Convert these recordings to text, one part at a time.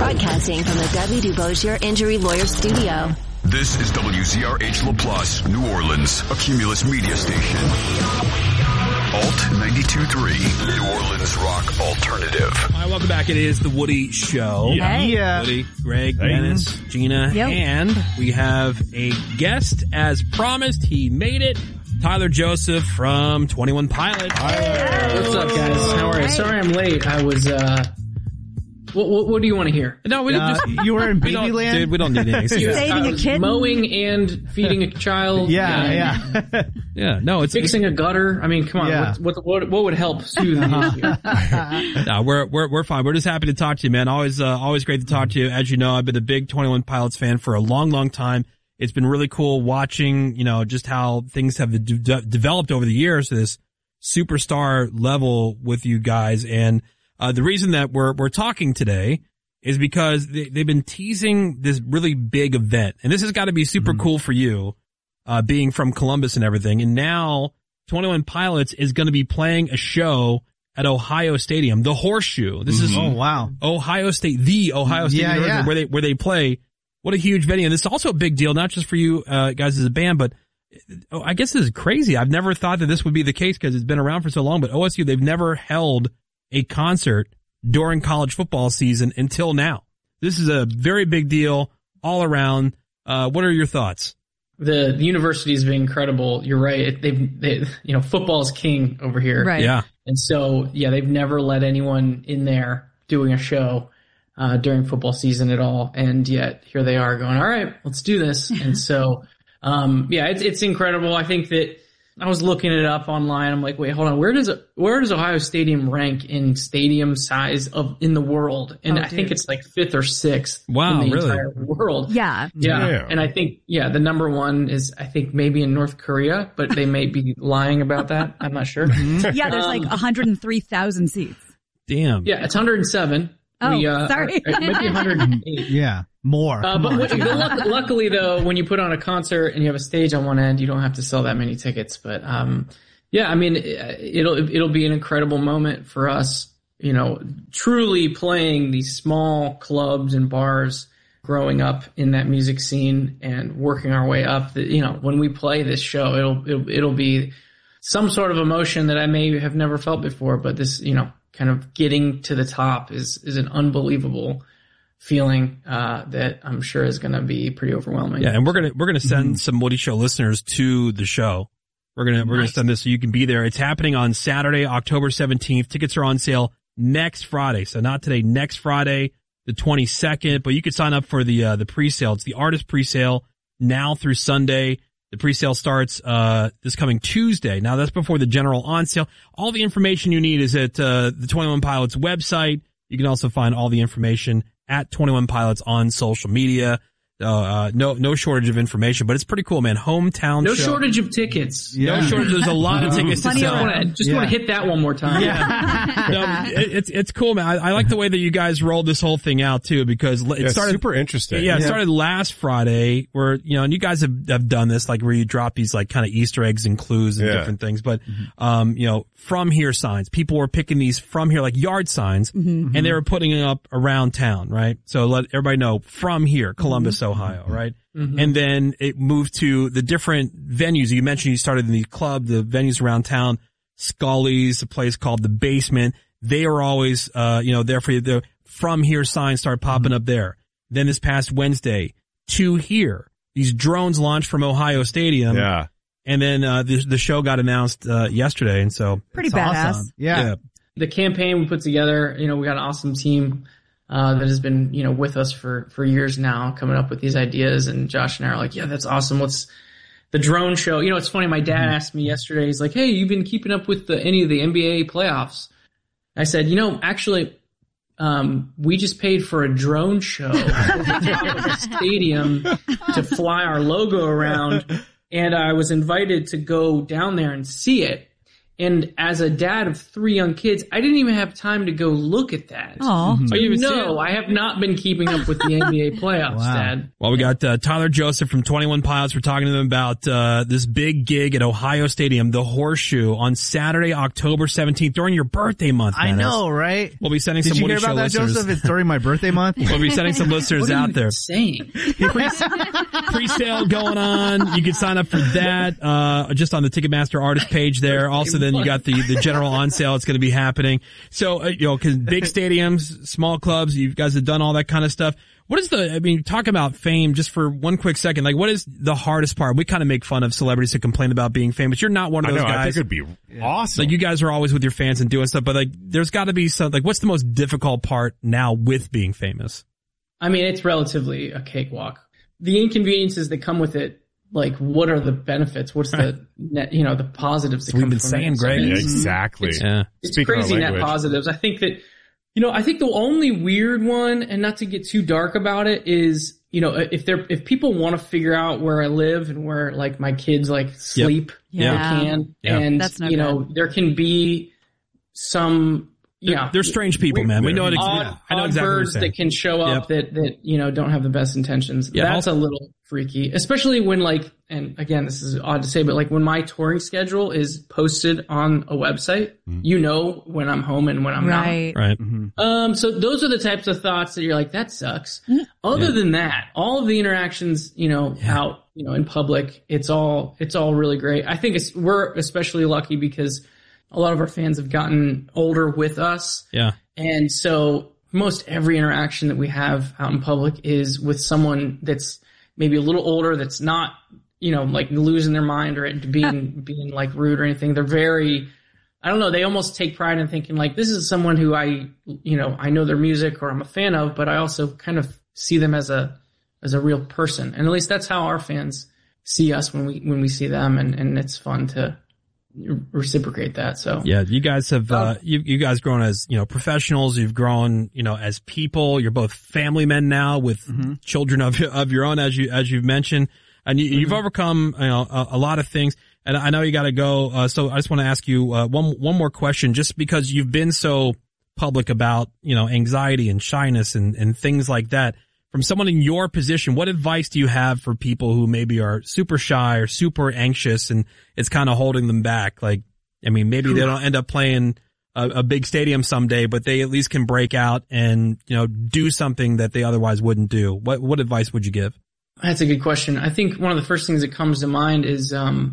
Broadcasting from the W. DuBoisier Injury Lawyer Studio. This is WZRH LaPlace, New Orleans, a Cumulus media station. Alt 92.3, New Orleans rock alternative. All right, welcome back. It is the Woody Show. Yeah. Woody, Greg, Dennis, Gina, and we have a guest as promised. He made it. Tyler Joseph from 21 Pilots. What's up, guys? How are you? Sorry I'm late. I was, what do you want to hear? No, we just, you were in Babyland? Dude, we don't need anything. Saving a kitten? Mowing and feeding a child. Yeah. No, it's fixing a gutter. I mean, come on. Yeah. What would help soothe the issue? No, we're fine. We're just happy to talk to you, man. Always great to talk to you. As you know, I've been a big 21 Pilots fan for a long, long time. It's been really cool watching, just how things have developed over the years to this superstar level with you guys. And the reason that we're talking today is because they've been teasing this really big event. And this has got to be super cool for you, being from Columbus and everything. And now 21 Pilots is going to be playing a show at Ohio Stadium, the Horseshoe. This is Ohio State, the Ohio State University, where they play. What a huge venue. And this is also a big deal, not just for you guys as a band, but I guess this is crazy. I've never thought that this would be the case because it's been around for so long, but OSU, they've never held a concert during college football season until now. This is a very big deal all around. What are your thoughts? The university has been incredible. You're right. They football is king over here. Right. Yeah. And so, they've never let anyone in there doing a show during football season at all. And yet here they are going, all right, let's do this. And so, it's incredible. I think that I was looking it up online. I'm like, wait, hold on. Where does Ohio Stadium rank in stadium size in the world? And I think it's like 5th or 6th in the entire world. Yeah. And I think, the number one is, I think maybe in North Korea, but they may be lying about that. I'm not sure. Yeah, there's like 103,000 seats. Damn. Yeah, it's 107. Oh, sorry. It might be 108. Yeah, more. But luckily, though, when you put on a concert and you have a stage on one end, you don't have to sell that many tickets. But it'll be an incredible moment for us. Truly playing these small clubs and bars, growing up in that music scene and working our way up. When we play this show, it'll be some sort of emotion that I may have never felt before. But this, kind of getting to the top is an unbelievable feeling that I'm sure is going to be pretty overwhelming. Yeah, and we're gonna send some Woody Show listeners to the show. We're gonna send this so you can be there. It's happening on Saturday, October 17th. Tickets are on sale next Friday, so not today, next Friday, the 22nd. But you can sign up for the pre-sale. It's the artist pre-sale now through Sunday. The pre-sale starts this coming Tuesday. Now, that's before the general on sale. All the information you need is at the 21 Pilots website. You can also find all the information at 21 Pilots on social media. No shortage of information, but it's pretty cool, man. Hometown show. No shortage of tickets. Yeah. No shortage. There's a lot of tickets to sell. I just want to hit that one more time. Yeah. It's cool, man. I like the way that you guys rolled this whole thing out too, because it started super interesting. Yeah, it started last Friday where, and you guys have done this, like where you drop these like kind of Easter eggs and clues and different things. But, from here signs, people were picking these from here, like yard signs, and they were putting it up around town, right? So let everybody know from here, Columbus, Ohio, right? And then it moved to the different venues. You mentioned you started in the club, the venues around town, Scully's, a place called The Basement. They were always, there for you. The from here signs started popping up there. Then this past Wednesday, to here, these drones launched from Ohio Stadium. Yeah. And then, the show got announced, yesterday. And so. Pretty badass. Awesome. Yeah. The campaign we put together, we got an awesome team. That has been, with us for years now, coming up with these ideas. And Josh and I are like, yeah, that's awesome. Let's the drone show. It's funny. My dad asked me yesterday. He's like, hey, you've been keeping up with any of the NBA playoffs? I said, actually, we just paid for a drone show at the top of the stadium to fly our logo around. And I was invited to go down there and see it. And as a dad of 3 young kids, I didn't even have time to go look at that. Oh, So I have not been keeping up with the NBA playoffs, Dad. Well, we got Tyler Joseph from 21 Pilots. We're talking to them about this big gig at Ohio Stadium, the Horseshoe, on Saturday, October 17th, during your birthday month. I know, right? We'll be sending Did some you Woody hear Show about that, listeners. Joseph? It's during my birthday month. We'll be sending some listeners What are out you there. saying? Pre-sale going on. You can sign up for that just on the Ticketmaster artist page there. Also, then you got the general on sale. It's going to be happening. So, because big stadiums, small clubs, you guys have done all that kind of stuff. What is talk about fame just for one quick second. Like, what is the hardest part? We kind of make fun of celebrities who complain about being famous. You're not one of those guys. I think it'd be awesome. Like, you guys are always with your fans and doing stuff, but like, there's got to be some, like, what's the most difficult part now with being famous? I mean, it's relatively a cakewalk. The inconveniences that come with it, like, what are the benefits? What's the net, the positives that come We've been from saying, it? Greg. Yeah, exactly. It's Speaking crazy our net language. positives. I think that, I think the only weird one, and not to get too dark about it, is, if people want to figure out where I live and where, like, my kids, like, sleep, Yeah. they can. Yeah. And, That's no good. there can be some, They're strange people, man. We know it. odd, I know odd exactly what you're birds saying. that can show up that don't have the best intentions. Yeah, That's a little freaky, especially when, like, and again, this is odd to say, but like when my touring schedule is posted on a website, when I'm home and when I'm not. Right. So those are the types of thoughts that you're like, that sucks. Other than that, all of the interactions, out, in public, it's all really great. I think we're especially lucky because a lot of our fans have gotten older with us. Yeah. And so most every interaction that we have out in public is with someone that's maybe a little older, that's not, like losing their mind or being like rude or anything. They're very, I don't know, they almost take pride in thinking like, this is someone who I know their music or I'm a fan of, but I also kind of see them as a real person. And at least that's how our fans see us when we see them. And it's fun to reciprocate that. So yeah, you guys have you guys grown as professionals. You've grown as people. You're both family men now with children of your own, as you've mentioned, and you've overcome a lot of things. And I know you got to go. So I just want to ask you one more question, just because you've been so public about anxiety and shyness and things like that. From someone in your position, what advice do you have for people who maybe are super shy or super anxious and it's kind of holding them back? Like, I mean, maybe they don't end up playing a big stadium someday, but they at least can break out and, do something that they otherwise wouldn't do. What advice would you give? That's a good question. I think one of the first things that comes to mind is,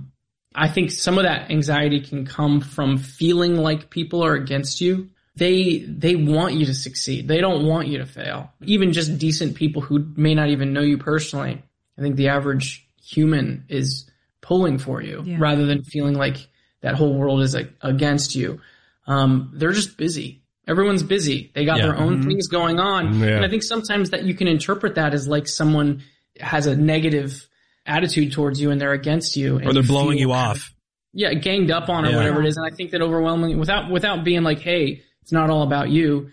I think some of that anxiety can come from feeling like people are against you. They want you to succeed. They don't want you to fail. Even just decent people who may not even know you personally. I think the average human is pulling for you rather than feeling like that whole world is like against you. They're just busy. Everyone's busy. They got their own things going on. Yeah. And I think sometimes that you can interpret that as like someone has a negative attitude towards you and they're against you. And Or they're blowing feel you off. ganged up on or whatever it is. And I think that overwhelmingly, without being like, hey, it's not all about you.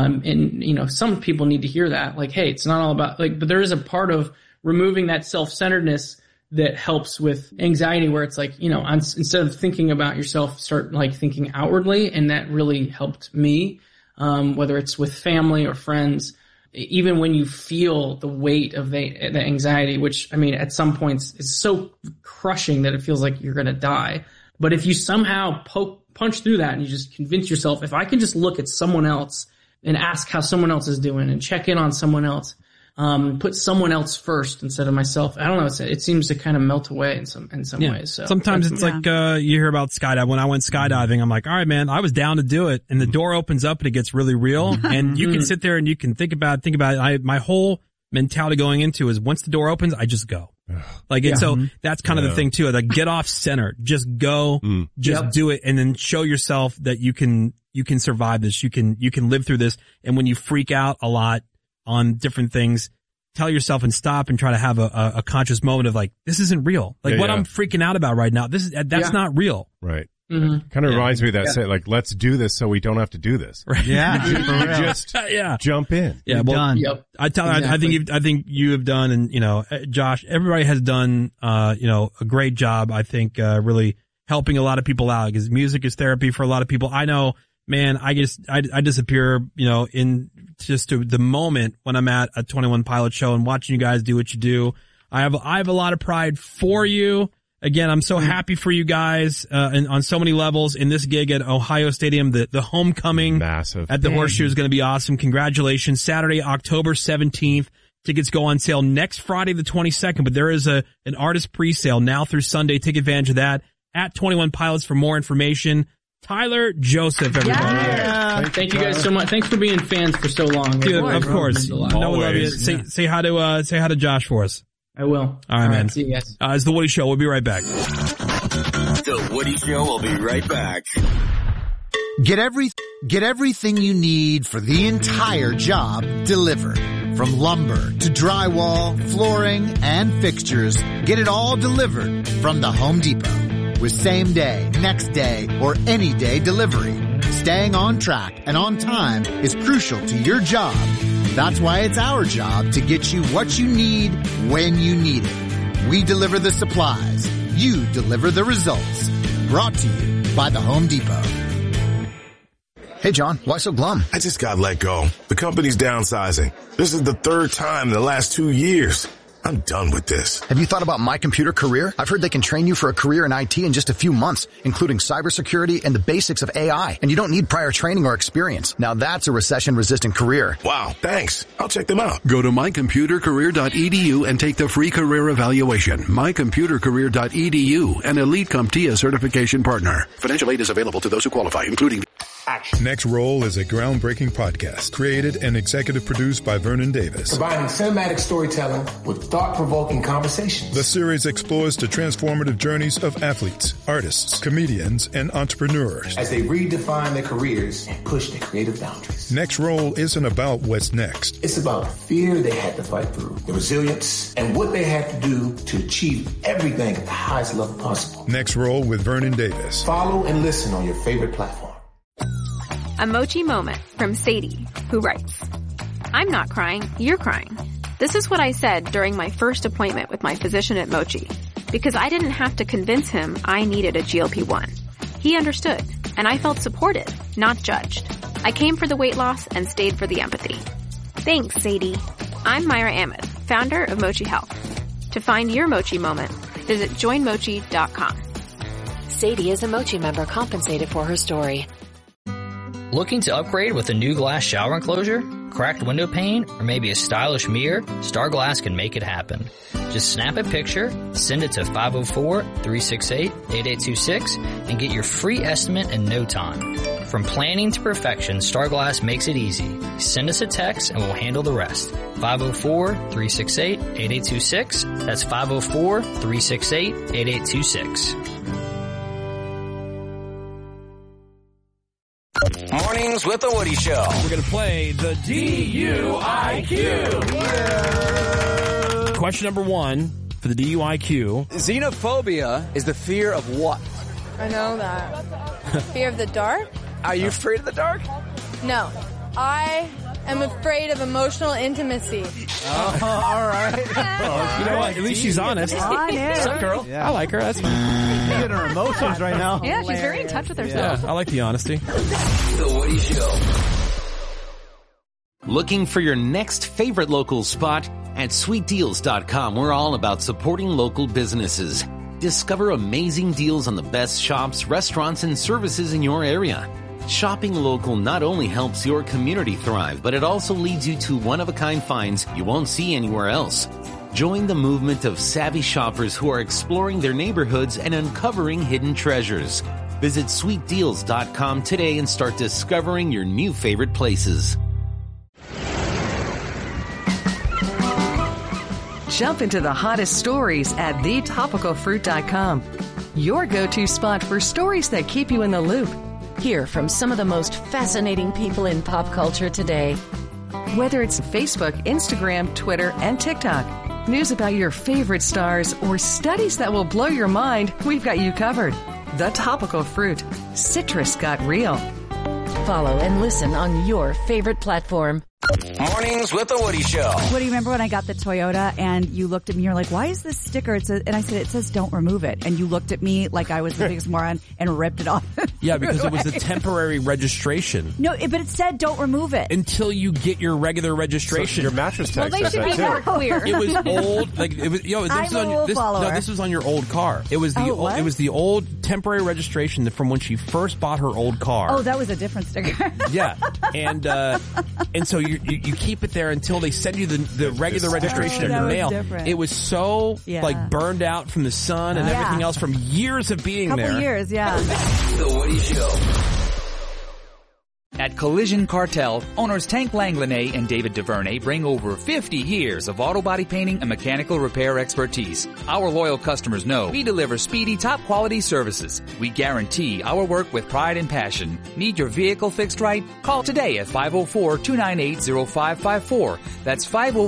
And some people need to hear that. Like, hey, it's not all about but there is a part of removing that self-centeredness that helps with anxiety where it's like, instead of thinking about yourself, start like thinking outwardly. And that really helped me, whether it's with family or friends, even when you feel the weight of the anxiety, which I mean, at some points is so crushing that it feels like you're going to die. But if you somehow punch through that and you just convince yourself, if I can just look at someone else and ask how someone else is doing and check in on someone else, put someone else first instead of myself. I don't know. It seems to kind of melt away in some ways. So sometimes it's like, you hear about skydiving. When I went skydiving, I'm like, all right, man, I was down to do it. And the door opens up and it gets really real. And you can sit there and you can think about it. My whole mentality going into is once the door opens, I just go. Like, and so that's kind of the thing too. Like, get off center, just go, do it, and then show yourself that you can survive this. You can live through this. And when you freak out a lot on different things, tell yourself and stop and try to have a conscious moment of like, this isn't real. Like I'm freaking out about right now. That's not real. Right. Mm-hmm. Kind of reminds me of that say, like, let's do this so we don't have to do this. Right. Yeah. Just jump in. Yeah. Well, done. Yep. I think you have done, and Josh, everybody has done, a great job. I think, really helping a lot of people out, because music is therapy for a lot of people. I know, man, I disappear, in just to the moment when I'm at a 21 Pilot show and watching you guys do what you do. I have a lot of pride for you. Again, I'm so happy for you guys, and on so many levels in this gig at Ohio Stadium. The homecoming massive at the Horseshoe is going to be awesome. Congratulations. Saturday, October 17th. Tickets go on sale next Friday, the 22nd, but there is an artist pre-sale now through Sunday. Take advantage of that at 21 Pilots for more information. Tyler Joseph, everybody. Yeah. Thank you guys so much. Thanks for being fans for so long. Dude, of course. No, we love you. Say hi to Josh for us. I will. All right, man. See you guys. It's The Woody Show. We'll be right back. The Woody Show will be right back. Get everything you need for the entire job delivered. From lumber to drywall, flooring, and fixtures, get it all delivered from the Home Depot. With same day, next day, or any day delivery. Staying on track and on time is crucial to your job. That's why it's our job to get you what you need when you need it. We deliver the supplies. You deliver the results. Brought to you by the Home Depot. Hey, John, why so glum? I just got let go. The company's downsizing. This is the third time in the last 2 years. I'm done with this. Have you thought about My Computer Career? I've heard they can train you for a career in IT in just a few months, including cybersecurity and the basics of AI. And you don't need prior training or experience. Now that's a recession-resistant career. Wow, thanks. I'll check them out. Go to mycomputercareer.edu and take the free career evaluation. mycomputercareer.edu, an Elite CompTIA certification partner. Financial aid is available to those who qualify, including... Next Roll is a groundbreaking podcast created and executive produced by Vernon Davis. Combining cinematic storytelling with thought-provoking conversations. The series explores the transformative journeys of athletes, artists, comedians, and entrepreneurs as they redefine their careers and push their creative boundaries. Next Roll isn't about what's next. It's about the fear they had to fight through, the resilience, and what they had to do to achieve everything at the highest level possible. Next Roll with Vernon Davis. Follow and listen on your favorite platform. A Mochi moment from Sadie, who writes, I'm not crying, you're crying. This is what I said during my first appointment with my physician at Mochi, because I didn't have to convince him I needed a GLP-1. He understood, and I felt supported, not judged. I came for the weight loss and stayed for the empathy. Thanks, Sadie. I'm Myra Ahmed, founder of Mochi Health. To find your Mochi moment, visit joinmochi.com. Sadie is a Mochi member compensated for her story. Looking to upgrade with a new glass shower enclosure, cracked window pane, or maybe a stylish mirror? Star Glass can make it happen. Just snap a picture, send it to 504-368-8826, and get your free estimate in no time. From planning to perfection, Star Glass makes it easy. Send us a text and we'll handle the rest. 504-368-8826. That's 504-368-8826. Mornings with the Woody Show. We're going to play the DUIQ. Question number 1 for the DUIQ. Xenophobia is the fear of what? I know that. Fear of the dark? Are you afraid of the dark? No. I am afraid of emotional intimacy. Oh, all right. You know what? At least she's honest. What's up, girl? Yeah. I like her. That's fine. Getting her emotions right now. Yeah, she's very in touch with herself. Yeah, I like the honesty. The Woody Show. Looking for your next favorite local spot? At sweetdeals.com, we're all about supporting local businesses. Discover amazing deals on the best shops, restaurants, and services in your area. Shopping local not only helps your community thrive, but it also leads you to one-of-a-kind finds you won't see anywhere else. Join the movement of savvy shoppers who are exploring their neighborhoods and uncovering hidden treasures. Visit sweetdeals.com today and start discovering your new favorite places. Jump into the hottest stories at thetopicalfruit.com. Your go-to spot for stories that keep you in the loop. Hear from some of the most fascinating people in pop culture today. Whether it's Facebook, Instagram, Twitter, and TikTok, news about your favorite stars, or studies that will blow your mind, we've got you covered. The Topical Fruit. Citrus got real. Follow and listen on your favorite platform. Mornings with the Woody Show. What do you remember when I got the Toyota and you looked at me, you're like, why is this sticker? And I said, it says don't remove it. And you looked at me like I was the biggest moron and ripped it off. Yeah, because it was a temporary registration. No, but it said don't remove it. Until you get your regular registration. So your mattress tag says that too. More clear. It was old. Like it was, this was on your old car. It was it was the old temporary registration from when she first bought her old car. Oh, that was a different sticker. Yeah, and so you keep it there until they send you the regular registration in the mail. Different. It was so like burned out from the sun and everything else from years of being there. Couple years, yeah. The Woody Show. At Collision Cartel, owners Tank Langlanay and David DuVernay bring over 50 years of auto body painting and mechanical repair expertise. Our loyal customers know we deliver speedy, top-quality services. We guarantee our work with pride and passion. Need your vehicle fixed right? Call today at 504-298-0554. That's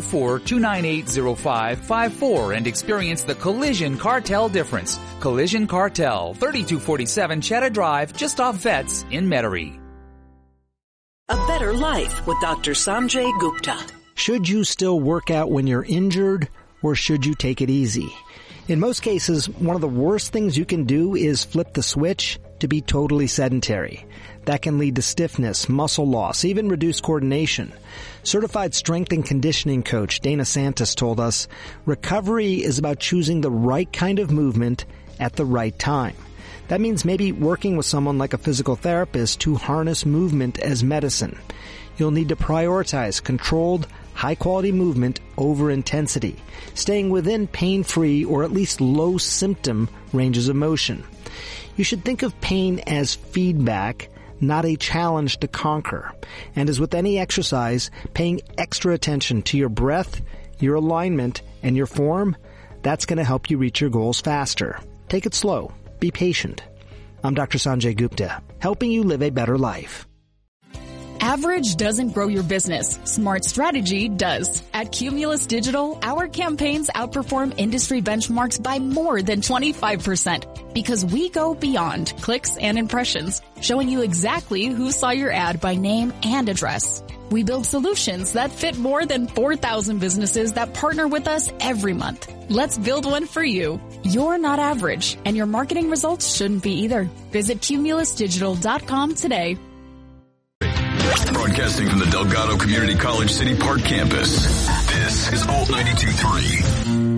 504-298-0554 and experience the Collision Cartel difference. Collision Cartel, 3247 Cheddar Drive, just off Vets in Metairie. A better life with Dr. Sanjay Gupta. Should you still work out when you're injured, or should you take it easy? In most cases, one of the worst things you can do is flip the switch to be totally sedentary. That can lead to stiffness, muscle loss, even reduced coordination. Certified strength and conditioning coach Dana Santos told us, recovery is about choosing the right kind of movement at the right time. That means maybe working with someone like a physical therapist to harness movement as medicine. You'll need to prioritize controlled, high-quality movement over intensity, staying within pain-free or at least low-symptom ranges of motion. You should think of pain as feedback, not a challenge to conquer. And as with any exercise, paying extra attention to your breath, your alignment, and your form, that's going to help you reach your goals faster. Take it slow. Be patient. I'm Dr. Sanjay Gupta, helping you live a better life. Average doesn't grow your business. Smart strategy does. At Cumulus Digital, our campaigns outperform industry benchmarks by more than 25% because we go beyond clicks and impressions, showing you exactly who saw your ad by name and address. We build solutions that fit more than 4,000 businesses that partner with us every month. Let's build one for you. You're not average, and your marketing results shouldn't be either. Visit cumulusdigital.com today. Broadcasting from the Delgado Community College City Park campus, this is Alt 92.3.